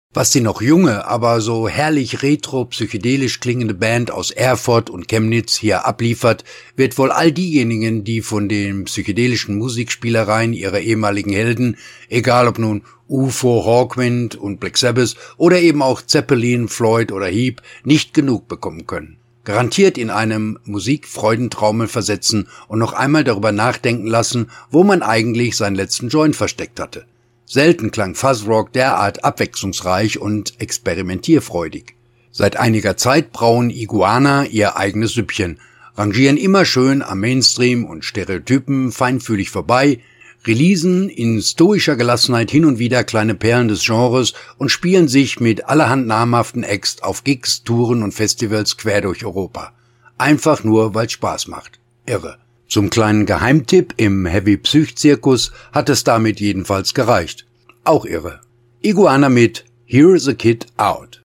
Was die noch junge, aber so herrlich retro-psychedelisch klingende Band aus Erfurt und Chemnitz hier abliefert, wird wohl all diejenigen, die von den psychedelischen Musikspielereien ihrer ehemaligen Helden, egal ob nun UFO, Hawkwind und Black Sabbath oder eben auch Zeppelin, Floyd oder Heap, nicht genug bekommen können. Garantiert in einem Musikfreudentraumel versetzen und noch einmal darüber nachdenken lassen, wo man eigentlich seinen letzten Joint versteckt hatte. Selten klang Fuzzrock derart abwechslungsreich und experimentierfreudig. Seit einiger Zeit brauen Iguana ihr eigenes Süppchen, rangieren immer schön am Mainstream und Stereotypen feinfühlig vorbei, releasen in stoischer Gelassenheit hin und wieder kleine Perlen des Genres und spielen sich mit allerhand namhaften Acts auf Gigs, Touren und Festivals quer durch Europa. Einfach nur, weil's Spaß macht. Irre. Zum kleinen Geheimtipp im Heavy-Psych-Zirkus hat es damit jedenfalls gereicht. Auch irre. Iguana mit Here's a Kid Out.